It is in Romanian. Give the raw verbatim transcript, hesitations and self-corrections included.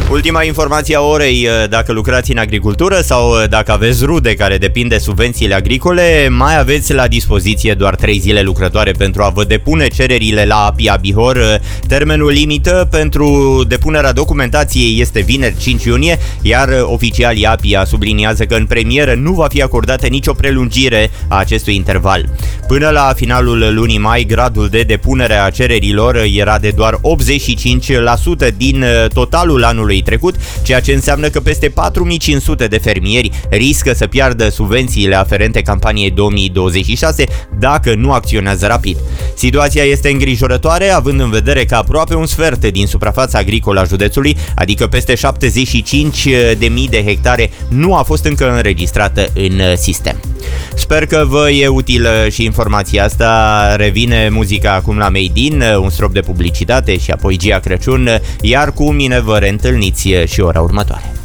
Ultima informație a orei, dacă lucrați în agricultură sau dacă aveți rude care depind de subvențiile agricole, mai aveți la dispoziție doar trei zile lucrătoare pentru a vă depune cererile la APIA Bihor. Termenul limită pentru depunerea documentației este vineri cinci iunie, iar oficialii APIA subliniază că în premieră nu va fi acordată nicio prelungire a acestui interval. Până la finalul lunii mai, gradul de depunere a cererilor era de doar optzeci și cinci la sută din totalul anului trecut, ceea ce înseamnă că peste patru mii cinci sute de fermieri riscă să piardă subvențiile aferente campaniei două mii douăzeci și șase dacă nu acționează rapid. Situația este îngrijorătoare, având în vedere că aproape un sfert din suprafața agricolă a județului, adică peste șaptezeci și cinci de mii de hectare, nu a fost încă înregistrată în sistem. Sper că vă e utilă și informația asta. Revine muzica acum la Made in, un strop de publicitate și apoi Gia Crăciun, iar cu mine vă reîntâlniți și ora următoare.